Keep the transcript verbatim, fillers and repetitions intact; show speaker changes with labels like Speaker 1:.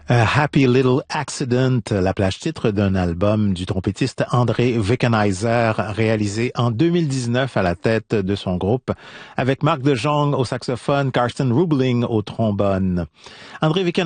Speaker 1: A Happy Little Accident, la plage titre d'un album du trompettiste André Wickenheiser, réalisé en deux mille dix-neuf à la tête de son groupe, avec Marc de Jong au saxophone, Karsten Rubling au trombone. André Wickenheiser